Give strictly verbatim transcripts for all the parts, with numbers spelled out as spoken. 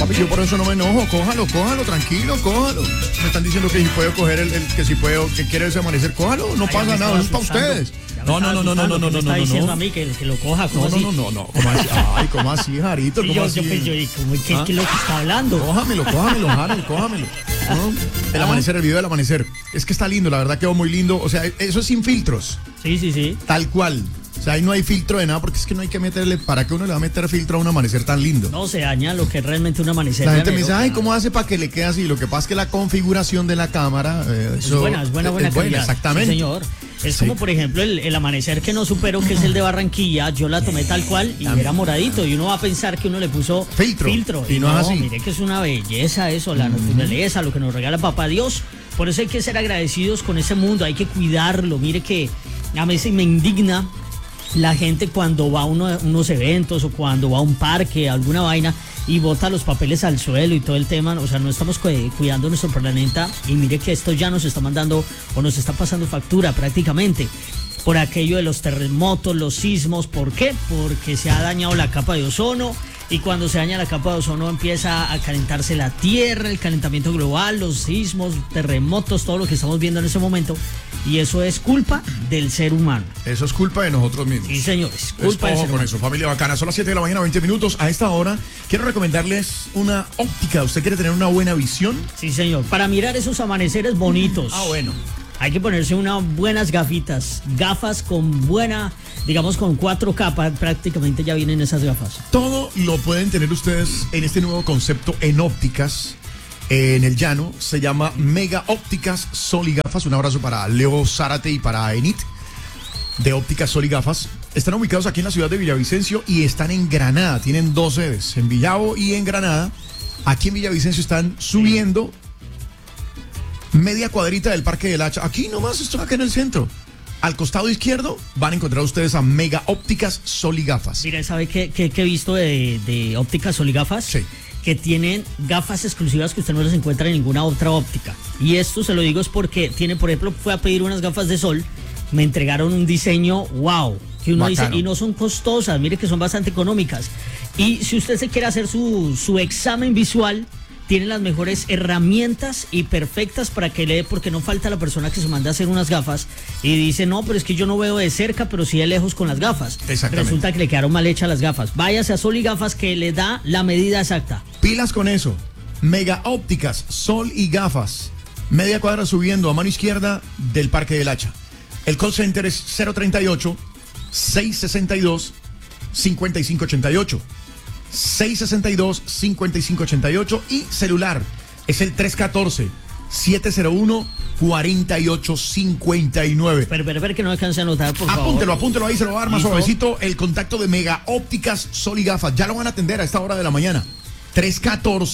papi, yo por eso no me enojo. Cójalo, cójalo, tranquilo, cójalo. Me están diciendo que si puedo coger el, el que si puedo, que quiere ese amanecer, cójalo. No Ay, pasa nada, eso es para ustedes. No, no, no, no, no, no, no, no, Está no, diciendo no. a mí que, que lo coja, No, no, no, no, no. ¿Cómo así? Ay, ¿cómo así, Jarito? Sí, ¿Cómo yo, así? yo, pues, yo, ¿cómo, ¿qué, ¿Ah? ¿Qué es lo que está hablando? Cójamelo, cójamelo, Harold, cójamelo. ¿No? El amanecer, el video del amanecer. Es que está lindo, la verdad quedó muy lindo. O sea, eso es sin filtros. Sí, sí, sí. Tal cual. O sea, ahí no hay filtro de nada porque es que no hay que meterle, ¿para qué uno le va a meter filtro a un amanecer tan lindo? No se daña lo que es realmente un amanecer. La gente me dice, llanero, ay, claro. ¿cómo hace para que le quede así? Lo que pasa es que la configuración de la cámara... Eh, Es eso, buena, es buena, buena es buena, calidad. exactamente. Sí, señor. Es Sí. como, por ejemplo, el, el amanecer que no supero, que es el de Barranquilla. Yo la tomé tal cual y era moradito. Y uno va a pensar que uno le puso Filtro. filtro. Y no es así. Mire que es una belleza eso, la naturaleza, lo que nos regala Papá Dios. Por eso hay que ser agradecidos con ese mundo, hay que cuidarlo. Mire que a veces me indigna la gente cuando va a uno, unos eventos o cuando va a un parque, a alguna vaina, y bota los papeles al suelo y todo el tema. O sea, no estamos cu- cuidando nuestro planeta, y mire que esto ya nos está mandando o nos está pasando factura prácticamente por aquello de los terremotos, los sismos. ¿Por qué? Porque se ha dañado la capa de ozono, y cuando se daña la capa de ozono empieza a calentarse la tierra, el calentamiento global, los sismos, terremotos, todo lo que estamos viendo en ese momento, y eso es culpa del ser humano. Eso es culpa de nosotros mismos. Sí, señores, Es culpa del ojo ser con humano. eso, familia bacana. Son las siete de la mañana, veinte minutos. A esta hora quiero recomendarles una óptica. ¿Usted quiere tener una buena visión? Sí, señor, para mirar esos amaneceres bonitos. Ah, bueno. Hay que ponerse unas buenas gafitas, gafas con buena, digamos con cuatro capas, prácticamente ya vienen esas gafas. Todo lo pueden tener ustedes en este nuevo concepto en ópticas, en el llano. Se llama Mega Ópticas Sol y Gafas. Un abrazo para Leo Zárate y para Enit de Ópticas Sol y Gafas. Están ubicados aquí en la ciudad de Villavicencio y están en Granada. Tienen dos sedes, en Villavo y en Granada. Aquí en Villavicencio están subiendo media cuadrita del Parque del Hacha. Aquí nomás, esto acá en el centro. Al costado izquierdo van a encontrar ustedes a Mega Ópticas Sol y Gafas. Mira, ¿sabe qué, qué, qué he visto de, de ópticas Sol y Gafas? Sí. Que tienen gafas exclusivas que usted no las encuentra en ninguna otra óptica. Y esto se lo digo es porque tiene, por ejemplo, fue a pedir unas gafas de sol, me entregaron un diseño wow, que uno Bacano. dice, y no son costosas, mire que son bastante económicas. Y si usted se quiere hacer su, su examen visual, tiene las mejores herramientas y perfectas para que le dé, porque no falta la persona que se manda a hacer unas gafas y dice, no, pero es que yo no veo de cerca, pero sí de lejos con las gafas. Exactamente. Resulta que le quedaron mal hechas las gafas. Váyase a Sol y Gafas, que le da la medida exacta. Pilas con eso. Mega Ópticas Sol y Gafas. Media cuadra subiendo a mano izquierda del Parque del Hacha. El call center es cero treinta y ocho, seiscientos sesenta y dos, cincuenta y cinco ochenta y ocho. seiscientos sesenta y dos, cincuenta y cinco ochenta y ocho y celular es el tres uno cuatro, siete cero uno, cuatro ocho cinco nueve. Pero, pero, pero que no alcance a anotar, por favor. Apúntelo, apúntelo ahí, se lo va a dar más ¿Listo? suavecito. El contacto de Mega Ópticas Sol y Gafas. Ya lo van a atender a esta hora de la mañana. tres uno cuatro,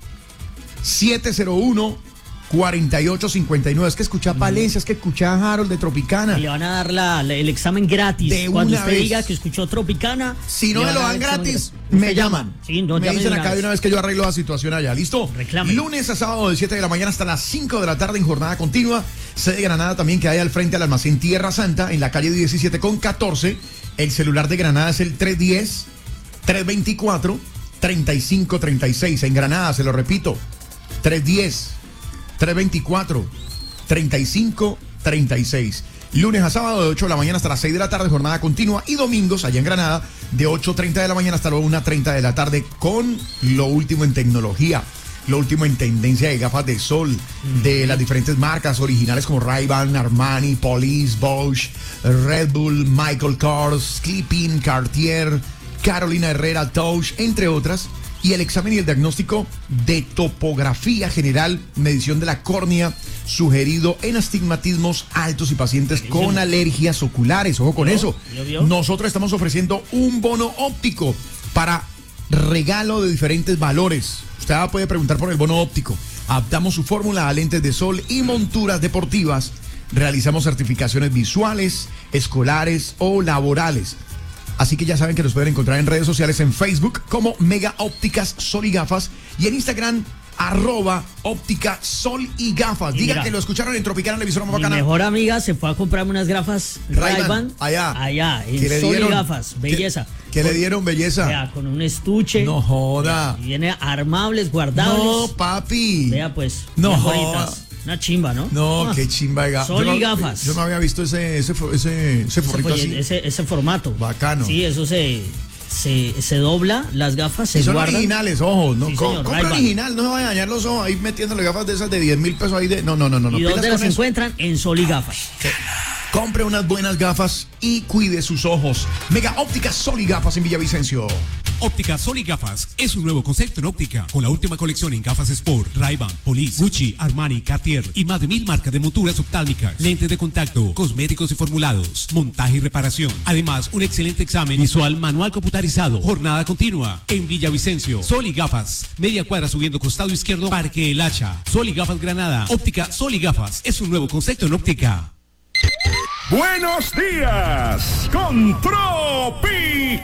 siete cero uno, cuatro ocho cinco nueve. Es que escucha Palencia, es que escucha a Harold de Tropicana. Y le van a dar la, la- el examen gratis. De Cuando una usted vez. diga que escuchó Tropicana. Si no le me lo van a dan dar el examen gratis, gratis. me Usted llaman. Sí, no, me llame dicen de acá de una vez que yo arreglo la situación allá. ¿Listo? Reclame. Lunes a sábado de siete de la mañana hasta las cinco de la tarde en jornada continua. Sede de Granada también, que hay al frente al almacén Tierra Santa en la calle diecisiete con catorce. El celular de Granada es el tres uno cero, tres dos cuatro, tres cinco tres seis. En Granada, se lo repito, tres uno cero, tres dos cuatro, tres cinco tres seis. Lunes a sábado de ocho de la mañana hasta las seis de la tarde, jornada continua. Y domingos allá en Granada de ocho treinta de la mañana hasta las una treinta de la tarde con lo último en tecnología, lo último en tendencia de gafas de sol de las diferentes marcas originales como Ray-Ban, Armani, Police, Bosch, Red Bull, Michael Kors, Clipping, Cartier, Carolina Herrera, Touch, entre otras. Y el examen y el diagnóstico de topografía general, medición de la córnea, sugerido en astigmatismos altos y pacientes con alergias oculares. Ojo con ¿Vio? eso. ¿Vio, vio? Nosotros estamos ofreciendo un bono óptico para regalo de diferentes valores. Usted puede preguntar por el bono óptico. Adaptamos su fórmula a lentes de sol y monturas deportivas. Realizamos certificaciones visuales, escolares o laborales. Así que ya saben que nos pueden encontrar en redes sociales, en Facebook como Mega Ópticas Sol y Gafas y en Instagram arroba óptica sol y gafas. Y Diga mira, que lo escucharon en Tropicana, la emisora más Mi bacana. mejor amiga se fue a comprarme unas gafas Ray-Ban, Ray-Ban allá. allá, Que en le Sol dieron- y Gafas, belleza. ¿Qué con, le dieron, belleza? Vea, con un estuche. No joda. Y viene armables, guardables. No, papi. Vea, pues. No joda. Una chimba, ¿no? No, ah, qué chimba de gafas. Sol y yo no, gafas. Yo no había visto ese, ese, ese, ese forrito ese, así. Ese, ese formato. Bacano. Sí, eso se, se, se dobla, las gafas se y son guardan. originales, ojos. No, sí, Co señor, compra original, no se vayan a dañar los ojos ahí metiéndole gafas de esas de diez mil pesos ahí de. No, no, no, no. ¿Y no, dónde las eso. encuentran? En Sol y Gafas. Sí. Compre unas buenas gafas y cuide sus ojos. Mega Óptica Sol y Gafas en Villavicencio. Óptica Sol y Gafas es un nuevo concepto en óptica, con la última colección en gafas Sport, Ray-Ban, Police, Gucci, Armani, Cartier y más de mil marcas de monturas oftálmicas, lentes de contacto, cosméticos y formulados, montaje y reparación. Además, un excelente examen visual manual computarizado, jornada continua en Villavicencio. Sol y Gafas, media cuadra subiendo costado izquierdo, Parque El Hacha. Sol y Gafas Granada. Óptica Sol y Gafas es un nuevo concepto en óptica. Buenos días con Tropical.